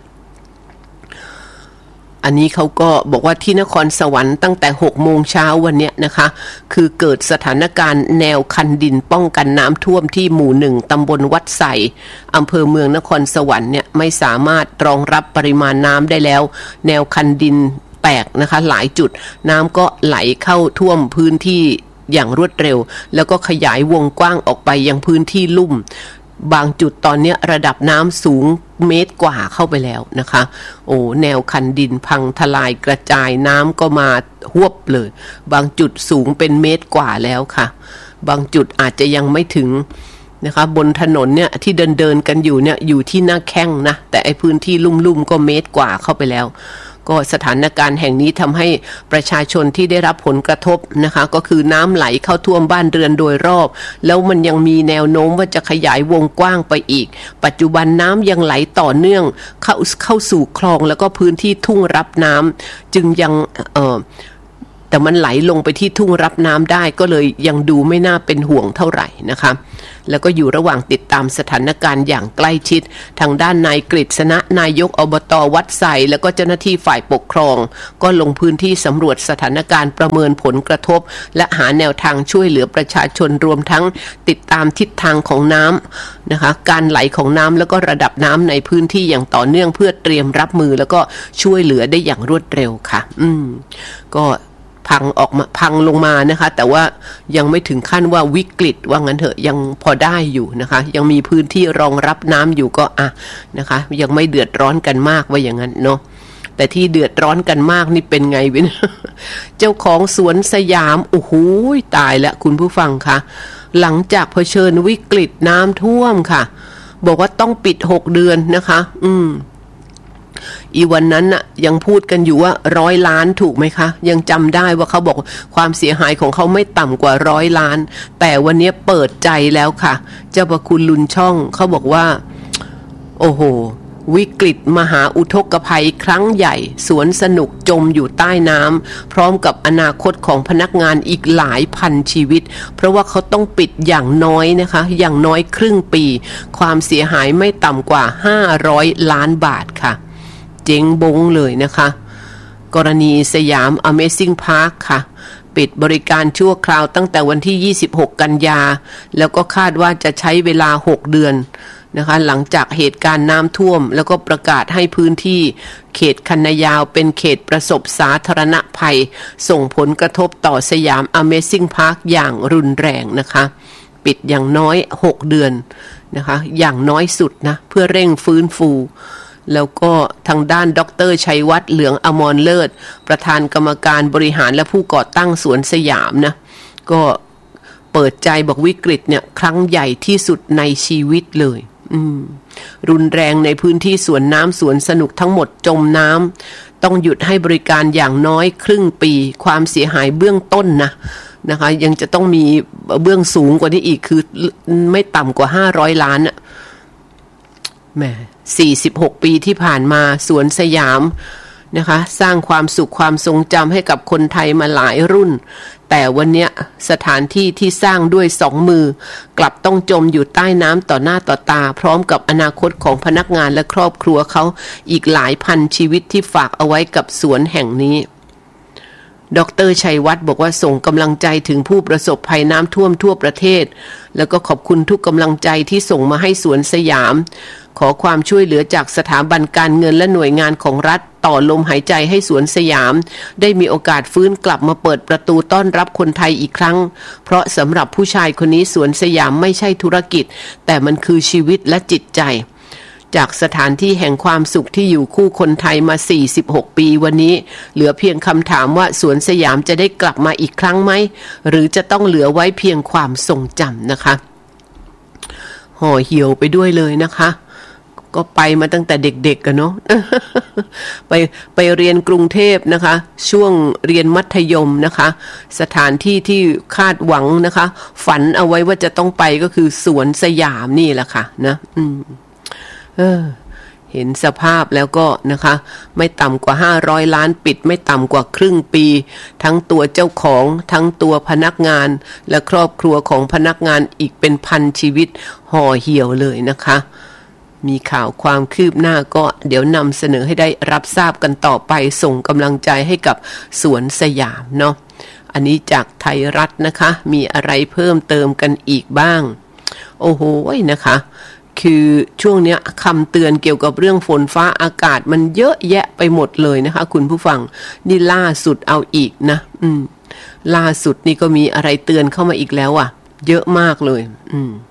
อันนี้เขาก็บอกว่าที่นครสวรรค์ตั้งแต่หกโมงเช้าวันนี้นะคะคือเกิดสถานการณ์แนวคันดินป้องกันน้ำท่วมที่หมู่หนึ่งตำบลวัดไสอำเภอเมืองนครสวรรค์เนี่ยไม่สามารถรองรับปริมาณน้ำได้แล้วแนวคันดินแตกนะคะหลายจุดน้ำก็ไหลเข้าท่วมพื้นที่อย่างรวดเร็วแล้วก็ขยายวงกว้างออกไปยังพื้นที่ลุ่มบางจุดตอนนี้ระดับน้ำสูงเมตรกว่าเข้าไปแล้วนะคะโอ้แนวคันดินพังทลายกระจายน้ำก็มาหวบเลยบางจุดสูงเป็นเมตรกว่าแล้วค่ะบางจุดอาจจะยังไม่ถึงนะคะบนถนนเนี่ยที่เดินเดินกันอยู่เนี่ยอยู่ที่หน้าแข้งนะแต่ไอพื้นที่ลุ่มๆก็เมตรกว่าเข้าไปแล้วก็สถานการณ์แห่งนี้ทำให้ประชาชนที่ได้รับผลกระทบนะคะก็คือน้ำไหลเข้าท่วมบ้านเรือนโดยรอบแล้วมันยังมีแนวโน้มว่าจะขยายวงกว้างไปอีกปัจจุบันน้ำยังไหลต่อเนื่องเข้าเข้าสู่คลองแล้วก็พื้นที่ทุ่งรับน้ำจึงยังเอ่อแต่มันไหลลงไปที่ทุ่งรับน้ำได้ก็เลยยังดูไม่น่าเป็นห่วงเท่าไหร่นะคะแล้วก็อยู่ระหว่างติดตามสถานการณ์อย่างใกล้ชิดทางด้านนายกฤษณะนายกอบต.วัดไสแล้วก็เจ้าหน้าที่ฝ่ายปกครองก็ลงพื้นที่สำรวจสถานการณ์ประเมินผลกระทบและหาแนวทางช่วยเหลือประชาชนรวมทั้งติดตามทิศทางของน้ำนะคะการไหลของน้ำแล้วก็ระดับน้ำในพื้นที่อย่างต่อเนื่องเพื่อเตรียมรับมือแล้วก็ช่วยเหลือได้อย่างรวดเร็วค่ะอืมก็พังออกมาพังลงมานะคะแต่ว่ายังไม่ถึงขั้นว่าวิกฤตว่างั้นเถอะยังพอได้อยู่นะคะยังมีพื้นที่รองรับน้ำอยู่ก็อ่ะนะคะยังไม่เดือดร้อนกันมากว่าอย่างนั้นเนาะแต่ที่เดือดร้อนกันมากนี่เป็นไงวิน เจ้าของสวนสยามโอ้โหตายแล้วคุณผู้ฟังคะหลังจากเผชิญวิกฤตน้ำท่วมค่ะบอกว่าต้องปิดหกเดือนนะคะอืมอีวันนั้นน่ะยังพูดกันอยู่ว่าร้อยล้านถูกไหมคะยังจำได้ว่าเขาบอกความเสียหายของเขาไม่ต่ำกว่าร้อยล้านแต่วันนี้เปิดใจแล้วค่ะเจ้าประคุณลุนช่องเขาบอกว่าโอ้โหวิกฤตมหาอุทกภัยครั้งใหญ่สวนสนุกจมอยู่ใต้น้ำพร้อมกับอนาคตของพนักงานอีกหลายพันชีวิตเพราะว่าเขาต้องปิดอย่างน้อยนะคะอย่างน้อยครึ่งปีความเสียหายไม่ต่ำกว่าห้าร้อยล้านบาทค่ะเจ๊งบงเลยนะคะกรณีสยาม Amazing Park ค่ะปิดบริการชั่วคราวตั้งแต่วันที่ยี่สิบหกกันยาแล้วก็คาดว่าจะใช้เวลาหกเดือนนะคะหลังจากเหตุการณ์น้ำท่วมแล้วก็ประกาศให้พื้นที่เขตคันนายาวเป็นเขตประสบสาธารณภัยส่งผลกระทบต่อสยาม Amazing Park อย่างรุนแรงนะคะปิดอย่างน้อยหกเดือนนะคะอย่างน้อยสุดนะเพื่อเร่งฟื้นฟูแล้วก็ทางด้านดร.ชัยวัฒน์เหลืองอมรเลิศประธานกรรมการบริหารและผู้ก่อตั้งสวนสยามนะก็เปิดใจบอกวิกฤตเนี่ยครั้งใหญ่ที่สุดในชีวิตเลยอืมรุนแรงในพื้นที่สวนน้ำสวนสนุกทั้งหมดจมน้ำต้องหยุดให้บริการอย่างน้อยครึ่งปีความเสียหายเบื้องต้นนะนะคะยังจะต้องมีเบื้องสูงกว่านี้อีกคือไม่ต่ำกว่าห้าร้อยล้านน่ะแหมสี่สิบหกปีที่ผ่านมาสวนสยามนะคะสร้างความสุขความทรงจำให้กับคนไทยมาหลายรุ่นแต่วันนี้สถานที่ที่สร้างด้วยสองมือกลับต้องจมอยู่ใต้น้ำต่อหน้าต่อตาพร้อมกับอนาคตของพนักงานและครอบครัวเขาอีกหลายพันชีวิตที่ฝากเอาไว้กับสวนแห่งนี้ดร.ชัยวัฒน์บอกว่าส่งกำลังใจถึงผู้ประสบภัยน้ำท่วมทั่วประเทศแล้วก็ขอบคุณทุกกำลังใจที่ส่งมาให้สวนสยามขอความช่วยเหลือจากสถาบันการเงินและหน่วยงานของรัฐต่อลมหายใจให้สวนสยามได้มีโอกาสฟื้นกลับมาเปิดประตูต้อนรับคนไทยอีกครั้งเพราะสำหรับผู้ชายคนนี้สวนสยามไม่ใช่ธุรกิจแต่มันคือชีวิตและจิตใจจากสถานที่แห่งความสุขที่อยู่คู่คนไทยมาสี่สิบหกปีวันนี้เหลือเพียงคำถามว่าสวนสยามจะได้กลับมาอีกครั้งไหมหรือจะต้องเหลือไว้เพียงความทรงจำนะคะห่อเหี่ยวไปด้วยเลยนะคะก็ไปมาตั้งแต่เด็กๆกันเนาะ ไปไปเรียนกรุงเทพนะคะช่วงเรียนมัธยมนะคะสถานที่ที่คาดหวังนะคะฝันเอาไว้ว่าจะต้องไปก็คือสวนสยามนี่แหละค่ะนะอืมเออเห็นสภาพแล้วก็นะคะไม่ต่ำกว่าห้าร้อยล้านปิดไม่ต่ำกว่าครึ่งปีทั้งตัวเจ้าของทั้งตัวพนักงานและครอบครัวของพนักงานอีกเป็นพันชีวิตห่อเหี่ยวเลยนะคะมีข่าวความคืบหน้าก็เดี๋ยวนำเสนอให้ได้รับทราบกันต่อไปส่งกำลังใจให้กับสวนสยามเนาะอันนี้จากไทยรัฐนะคะมีอะไรเพิ่มเติมกันอีกบ้างโอ้โหนะคะคือช่วงเนี้ยคำเตือนเกี่ยวกับเรื่องฝนฟ้าอากาศมันเยอะแยะไปหมดเลยนะคะคุณผู้ฟังนี่ล่าสุดเอาอีกนะอืมล่าสุดนี่ก็มีอะไรเตือนเข้ามาอีกแล้วอ่ะเยอะมากเลยอืม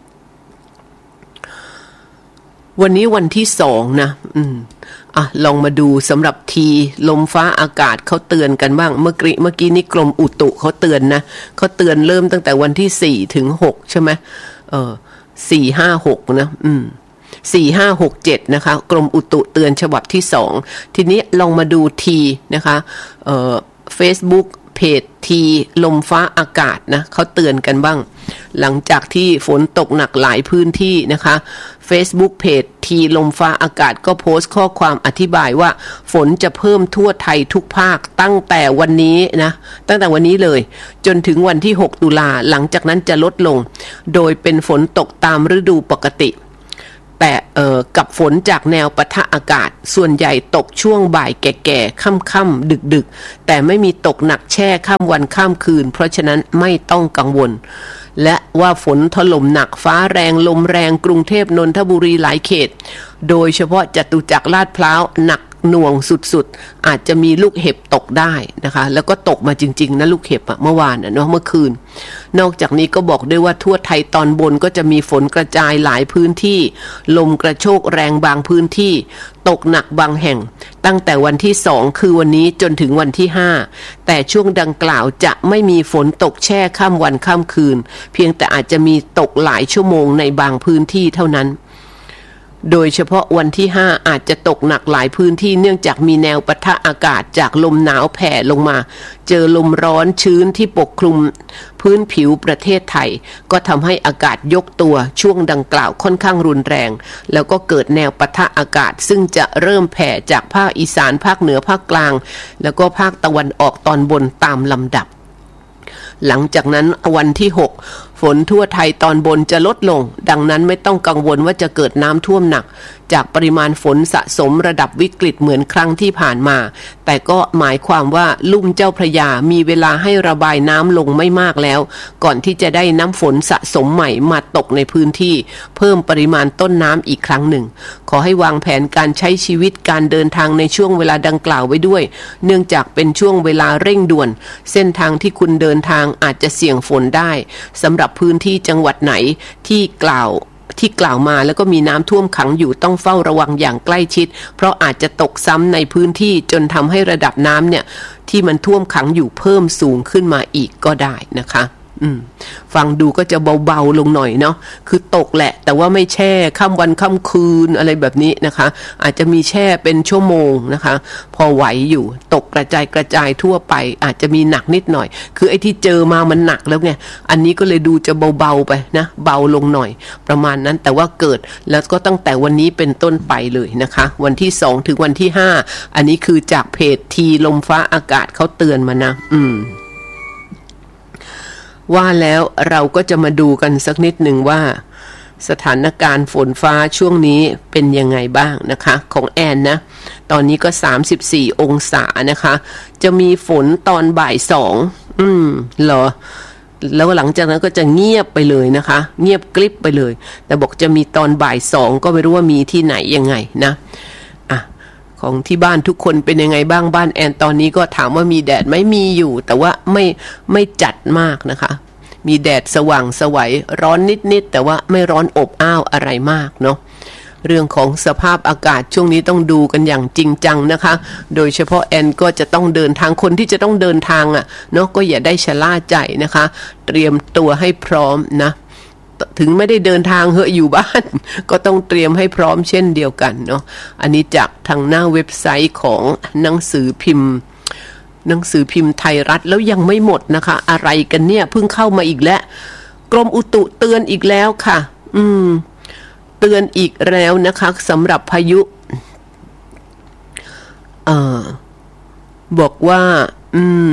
วันนี้วันที่สองนะอืมอ่ะลองมาดูสำหรับทีลมฟ้าอากาศเขาเตือนกันบ้างเมื่อกี้เมื่อกี้นี้กรมอุตุเขาเตือนนะเขาเตือนเริ่มตั้งแต่วันที่สี่ถึงหกใช่ไหมเออสี่ห้าหกนะอืมสี่ห้าหกเจ็ดนะคะกรมอุตุเตือนฉบับที่สองทีนี้ลองมาดูทีนะคะเอ่อ Facebook เพจทีลมฟ้าอากาศนะเขาเตือนกันบ้างหลังจากที่ฝนตกหนักหลายพื้นที่นะคะ Facebook เพจทีลมฟ้าอากาศก็โพสต์ข้อความอธิบายว่าฝนจะเพิ่มทั่วไทยทุกภาคตั้งแต่วันนี้นะตั้งแต่วันนี้เลยจนถึงวันที่หกตุลาหลังจากนั้นจะลดลงโดยเป็นฝนตกตามฤดูปกติแต่เอ่อกับฝนจากแนวปะทะอากาศส่วนใหญ่ตกช่วงบ่ายแก่ๆค่ำๆดึกๆแต่ไม่มีตกหนักแช่ข้ามวันข้ามคืนเพราะฉะนั้นไม่ต้องกังวลและว่าฝนถล่มหนักฟ้าแรงลมแรงกรุงเทพนนทบุรีหลายเขตโดยเฉพาะจตุจักรลาดพร้าวหนักหน่วงสุดๆอาจจะมีลูกเห็บตกได้นะคะแล้วก็ตกมาจริงๆนะลูกเห็บอะเมื่อวานอะเนาะเมื่อคืนนอกจากนี้ก็บอกด้วยว่าทั่วไทยตอนบนก็จะมีฝนกระจายหลายพื้นที่ลมกระโชกแรงบางพื้นที่ตกหนักบางแห่งตั้งแต่วันที่สองคือวันนี้จนถึงวันที่ห้าแต่ช่วงดังกล่าวจะไม่มีฝนตกแช่ข้ามวันข้ามคืนเพียงแต่อาจจะมีตกหลายชั่วโมงในบางพื้นที่เท่านั้นโดยเฉพาะวันที่ห้าอาจจะตกหนักหลายพื้นที่เนื่องจากมีแนวปะทะอากาศจากลมหนาวแผ่ลงมาเจอลมร้อนชื้นที่ปกคลุมพื้นผิวประเทศไทยก็ทำให้อากาศยกตัวช่วงดังกล่าวค่อนข้างรุนแรงแล้วก็เกิดแนวปะทะอากาศซึ่งจะเริ่มแผ่จากภาคอีสานภาคเหนือภาคกลางแล้วก็ภาคตะวันออกตอนบนตามลำดับหลังจากนั้นวันที่หกฝนทั่วไทยตอนบนจะลดลงดังนั้นไม่ต้องกังวลว่าจะเกิดน้ำท่วมหนักจากปริมาณฝนสะสมระดับวิกฤตเหมือนครั้งที่ผ่านมาแต่ก็หมายความว่าลุ่มเจ้าพระยามีเวลาให้ระบายน้ำลงไม่มากแล้วก่อนที่จะได้น้ำฝนสะสมใหม่มาตกในพื้นที่เพิ่มปริมาณต้นน้ำอีกครั้งหนึ่งขอให้วางแผนการใช้ชีวิตการเดินทางในช่วงเวลาดังกล่าวไว้ด้วยเนื่องจากเป็นช่วงเวลาเร่งด่วนเส้นทางที่คุณเดินทางอาจจะเสี่ยงฝนได้สำหรับพื้นที่จังหวัดไหนที่กล่าวที่กล่าวมาแล้วก็มีน้ำท่วมขังอยู่ต้องเฝ้าระวังอย่างใกล้ชิดเพราะอาจจะตกซ้ำในพื้นที่จนทำให้ระดับน้ำเนี่ยที่มันท่วมขังอยู่เพิ่มสูงขึ้นมาอีกก็ได้นะคะอืมฟังดูก็จะเบาๆลงหน่อยเนาะคือตกแหละแต่ว่าไม่แช่ค่ำวันค่ำคืนอะไรแบบนี้นะคะอาจจะมีแช่เป็นชั่วโมงนะคะพอไหวอยู่ตกกระจายกระจายทั่วไปอาจจะมีหนักนิดหน่อยคือไอ้ที่เจอมามันหนักแล้วไงอันนี้ก็เลยดูจะเบาๆไปนะเบาลงหน่อยประมาณนั้นแต่ว่าเกิดแล้วก็ตั้งแต่วันนี้เป็นต้นไปเลยนะคะวันที่สองถึงวันที่ห้าอันนี้คือจากเพจทีลมฟ้าอากาศเขาเตือนมานะอืมว่าแล้วเราก็จะมาดูกันสักนิดหนึ่งว่าสถานการณ์ฝนฟ้าช่วงนี้เป็นยังไงบ้างนะคะของแอนนะตอนนี้ก็สามสิบสี่องศานะคะจะมีฝนตอนบ่ายสองอืมเหรอแล้วหลังจากนั้นก็จะเงียบไปเลยนะคะเงียบกริบไปเลยแต่บอกจะมีตอนบ่ายสองก็ไม่รู้ว่ามีที่ไหนยังไงนะอ่ะของที่บ้านทุกคนเป็นยังไงบ้างบ้านแอนตอนนี้ก็ถามว่ามีแดดไหมมีอยู่แต่ว่าไม่ไม่จัดมากนะคะมีแดดสว่างสวยร้อนนิดๆแต่ว่าไม่ร้อนอบอ้าวอะไรมากเนาะเรื่องของสภาพอากาศช่วงนี้ต้องดูกันอย่างจริงจังนะคะโดยเฉพาะแอนก็จะต้องเดินทางคนที่จะต้องเดินทางอ่ะเนาะก็อย่าได้ชะล่าใจนะคะเตรียมตัวให้พร้อมนะถึงไม่ได้เดินทางเหอะอยู่บ้านก็ต้องเตรียมให้พร้อมเช่นเดียวกันเนาะอันนี้จากทางหน้าเว็บไซต์ของหนังสือพิมพ์หนังสือพิมพ์ไทยรัฐแล้วยังไม่หมดนะคะอะไรกันเนี่ยเพิ่งเข้ามาอีกแล้วกรมอุตุเตือนอีกแล้วค่ะอืมเตือนอีกแล้วนะคะสำหรับพายุเอ่อบอกว่าอืม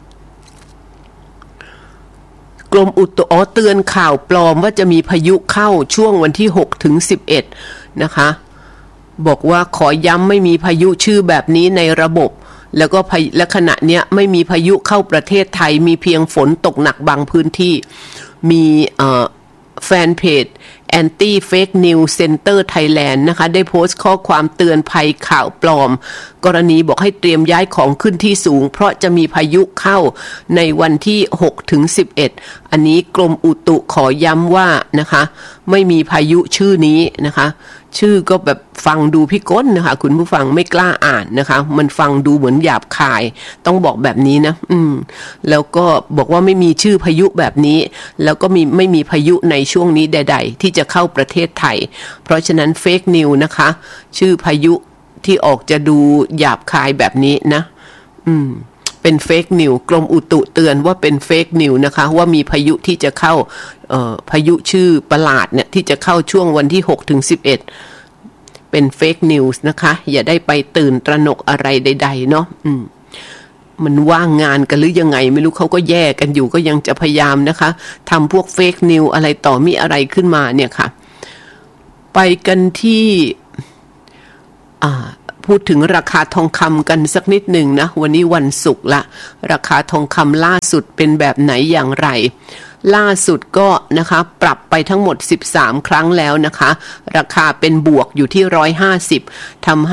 กรมอุตุอ๋อเตือนข่าวปลอมว่าจะมีพายุเข้าช่วงวันที่หกถึงสิบเอ็ดนะคะบอกว่าขอย้ำไม่มีพายุชื่อแบบนี้ในระบบแล้วก็และขณะเนี้ยไม่มีพายุเข้าประเทศไทยมีเพียงฝนตกหนักบางพื้นที่มีเอ่อแฟนเพจ Anti Fake News Center Thailand นะคะได้โพสต์ข้อความเตือนภัยข่าวปลอมกรณีบอกให้เตรียมย้ายของขึ้นที่สูงเพราะจะมีพายุเข้าในวันที่หกถึงสิบเอ็ดอันนี้กรมอุตุขอย้ำว่านะคะไม่มีพายุชื่อนี้นะคะชื่อก็แบบฟังดูพิกลนะคะคุณผู้ฟังไม่กล้าอ่านนะคะมันฟังดูเหมือนหยาบคายต้องบอกแบบนี้นะอืมแล้วก็บอกว่าไม่มีชื่อพายุแบบนี้แล้วก็มีไม่มีพายุในช่วงนี้ใดๆที่จะเข้าประเทศไทยเพราะฉะนั้นเฟกนิวนะคะชื่อพายุที่ออกจะดูหยาบคายแบบนี้นะอืมเป็นเฟกนิวกรมอุตุเตือนว่าเป็นเฟกนิวนะคะว่ามีพายุที่จะเข้าเอ่อพายุชื่อประหลาดเนี่ยที่จะเข้าช่วงวันที่หกถึงสิบเอ็ดเป็นเฟกนิวส์นะคะอย่าได้ไปตื่นตระหนกอะไรใดๆเนาะอืมมันว่างงานกันหรือยังไงไม่รู้เขาก็แย่กันอยู่ก็ยังจะพยายามนะคะทำพวกเฟกนิวอะไรต่อมีอะไรขึ้นมาเนี่ยค่ะไปกันที่อ่าพูดถึงราคาทองคำกันสักนิดหนึ่งนะวันนี้วันศุกร์ละราคาทองคำล่าสุดเป็นแบบไหนอย่างไรล่าสุดก็นะคะปรับไปทั้งหมดสิบสามครั้งแล้วนะคะราคาเป็นบวกอยู่ที่หนึ่งร้อยห้าสิบทำให้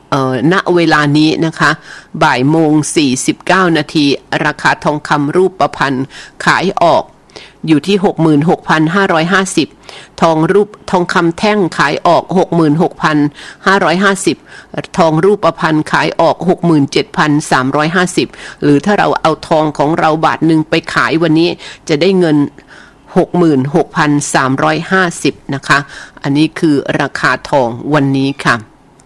เอ่อณเวลานี้นะคะบ่ายโมงสี่สิบเก้านาทีราคาทองคำรูปพรรณขายออกอยู่ที่ หกหมื่นหกพันห้าร้อยห้าสิบ ทองรูปทองคำแท่งขายออก หกหมื่นหกพันห้าร้อยห้าสิบ ทองรูปพรรณขายออก หกหมื่นเจ็ดพันสามร้อยห้าสิบ หรือถ้าเราเอาทองของเราบาทหนึ่งไปขายวันนี้จะได้เงิน หกหมื่นหกพันสามร้อยห้าสิบ นะคะอันนี้คือราคาทองวันนี้ค่ะ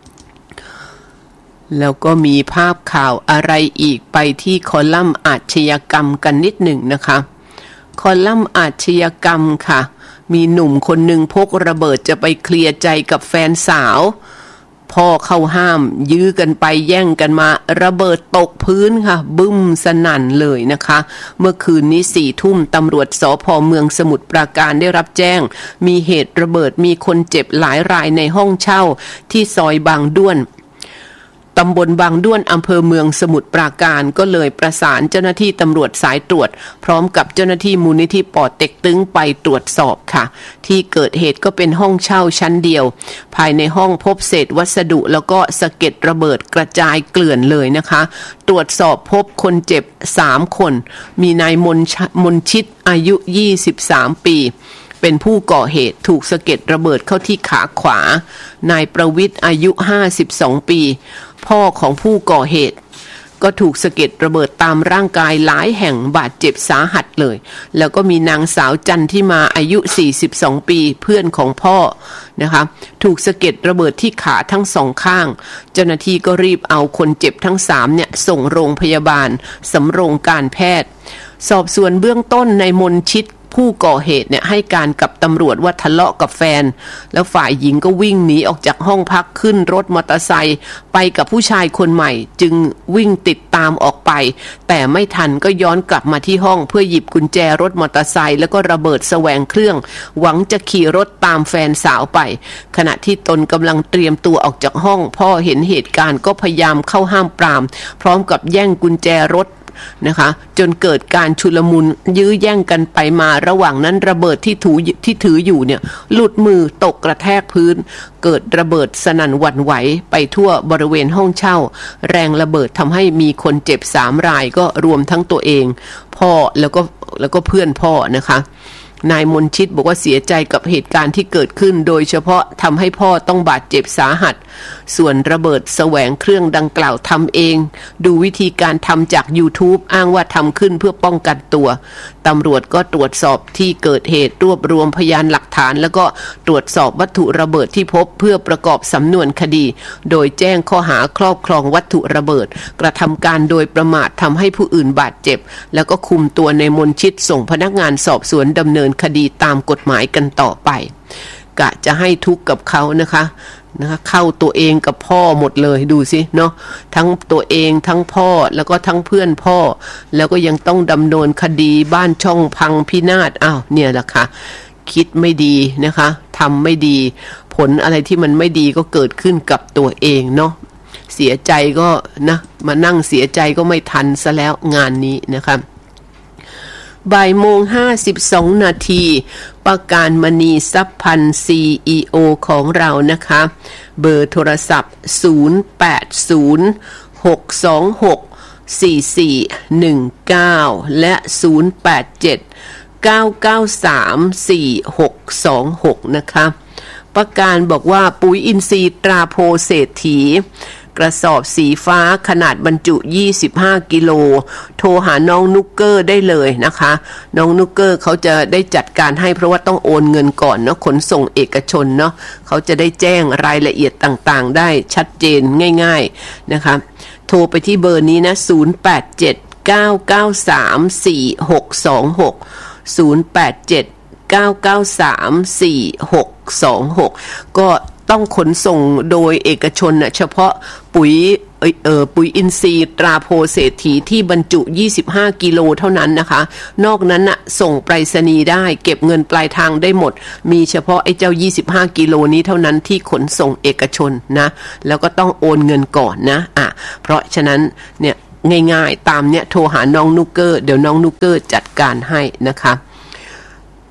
แล้วก็มีภาพข่าวอะไรอีกไปที่คอลัมน์อาชญากรรมกันนิดหนึ่งนะคะคอลัมน์อาชญากรรมค่ะมีหนุ่มคนหนึ่งพกระเบิดจะไปเคลียร์ใจกับแฟนสาวพ่อเข้าห้ามยื้อกันไปแย่งกันมาระเบิดตกพื้นค่ะบึ้มสนั่นเลยนะคะเมื่อคืนนี้สี่ทุ่มตำรวจสภ.เมืองสมุทรปราการได้รับแจ้งมีเหตุระเบิดมีคนเจ็บหลายรายในห้องเช่าที่ซอยบางด้วนตำบลบางด้วนอำเภอเมืองสมุทรปราการก็เลยประสานเจ้าหน้าที่ตำรวจสายตรวจพร้อมกับเจ้าหน้าที่มูลนิธิป่อเต็กตึงไปตรวจสอบค่ะที่เกิดเหตุก็เป็นห้องเช่าชั้นเดียวภายในห้องพบเศษวัสดุแล้วก็สะเก็ดระเบิดกระจายเกลื่อนเลยนะคะตรวจสอบพบคนเจ็บสามคนมีนายมนมนชิตอายุยี่สิบสามปีเป็นผู้ก่อเหตุถูกสะเก็ดระเบิดเข้าที่ขาขวานายประวิทย์อายุห้าสิบสองปีพ่อของผู้ก่อเหตุก็ถูกสะเก็ดระเบิดตามร่างกายหลายแห่งบาดเจ็บสาหัสเลยแล้วก็มีนางสาวจันที่มาอายุสี่สิบสองปีเพื่อนของพ่อนะคะถูกสะเก็ดระเบิดที่ขาทั้งสองข้างเจ้าหน้าที่ก็รีบเอาคนเจ็บทั้งสามเนี่ยส่งโรงพยาบาลสำโรงการแพทย์สอบสวนเบื้องต้นในมนชิตผู้ก่อเหตุเนี่ยให้การกับตำรวจว่าทะเลาะกับแฟนแล้วฝ่ายหญิงก็วิ่งหนีออกจากห้องพักขึ้นรถมอเตอร์ไซค์ไปกับผู้ชายคนใหม่จึงวิ่งติดตามออกไปแต่ไม่ทันก็ย้อนกลับมาที่ห้องเพื่อหยิบกุญแจรถมอเตอร์ไซค์แล้วก็ระเบิดแสวงเครื่องหวังจะขี่รถตามแฟนสาวไปขณะที่ตนกำลังเตรียมตัวออกจากห้องพ่อเห็นเหตุการณ์ก็พยายามเข้าห้ามปรามพร้อมกับแย่งกุญแจรถนะคะจนเกิดการชุลมุนยื้อแย่งกันไปมาระหว่างนั้นระเบิดที่ถือที่ถืออยู่เนี่ยหลุดมือตกกระแทกพื้นเกิดระเบิดสนั่นหวั่นไหวไปทั่วบริเวณห้องเช่าแรงระเบิดทำให้มีคนเจ็บสามรายก็รวมทั้งตัวเองพ่อแล้วก็แล้วก็เพื่อนพ่อนะคะนายมนชิตบอกว่าเสียใจกับเหตุการณ์ที่เกิดขึ้นโดยเฉพาะทำให้พ่อต้องบาดเจ็บสาหัสส่วนระเบิดแสวงเครื่องดังกล่าวทำเองดูวิธีการทำจาก YouTube อ้างว่าทำขึ้นเพื่อป้องกันตัวตำรวจก็ตรวจสอบที่เกิดเหตุรวบรวมพยานหลักฐานแล้วก็ตรวจสอบวัตถุระเบิดที่พบเพื่อประกอบสำนวนคดีโดยแจ้งข้อหาครอบครองวัตถุระเบิดกระทำการโดยประมาททำให้ผู้อื่นบาดเจ็บแล้วก็คุมตัวในมนชิตส่งพนักงานสอบสวนดำเนินคดีตามกฎหมายกันต่อไปกะจะให้ทุกข์กับเขานะคะนะคะเข้าตัวเองกับพ่อหมดเลยดูสิเนาะทั้งตัวเองทั้งพ่อแล้วก็ทั้งเพื่อนพ่อแล้วก็ยังต้องดำเนินคดีบ้านช่องพังพินาศอ้าวเนี่ยแหละค่ะคิดไม่ดีนะคะทำไม่ดีผลอะไรที่มันไม่ดีก็เกิดขึ้นกับตัวเองเนาะเสียใจก็นะมานั่งเสียใจก็ไม่ทันซะแล้วงานนี้นะคะบ่ายโมงห้าสิบสองนาทีประการมณีทรัพย์พันธ์ ซี อี โอ ของเรานะคะเบอร์โทรศัพท์ศูนย์ แปด ศูนย์ หก สอง หก สี่ สี่ หนึ่ง เก้าและศูนย์ แปด เจ็ด เก้า เก้า สาม สี่ หก สอง หกนะคะประการบอกว่าปุ๋ยอินทรีย์ตราโพเศรษฐีกระสอบสีฟ้าขนาดบรรจุยี่สิบห้ากิโลโทรหาน้องนุกเกอร์ได้เลยนะคะน้องนุกเกอร์เขาจะได้จัดการให้เพราะว่าต้องโอนเงินก่อนเนาะขนส่งเอกชนเนาะเขาจะได้แจ้งรายละเอียดต่างๆได้ชัดเจนง่ายๆนะคะโทรไปที่เบอร์นี้นะศูนย์ แปด เจ็ด เก้า เก้า สาม สี่ หก สอง หก ศูนย์ แปด เจ็ด เก้า เก้า สาม สี่ หก สอง หกก็ต้องขนส่งโดยเอกชนน่ะเฉพาะปุ๋ยเออเออปุ๋ยอินทรีย์ตราโพเศรษฐีที่บรรจุยี่สิบห้ากิโลเท่านั้นนะคะนอกนั้นน่ะส่งไปรษณีย์ได้เก็บเงินปลายทางได้หมดมีเฉพาะไอ้เจ้ายี่สิบห้ากิโลนี้เท่านั้นที่ขนส่งเอกชนนะแล้วก็ต้องโอนเงินก่อนนะอ่ะเพราะฉะนั้นเนี่ยง่ายๆตามเนี่ยโทรหาน้องนุกเกอร์เดี๋ยวน้องนุกเกอร์จัดการให้นะคะ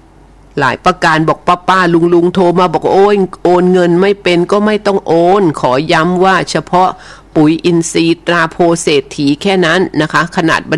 หลายประการบอกป้าป้าลุงลุงโทรมาบอกโอ้ยโอนเงินไม่เป็นก็ไม่ต้องโอนขอย้ำว่าเฉพาะปุ๋ยอินทรีย์ตราโพเศรษฐีแค่นั้นนะคะขนาด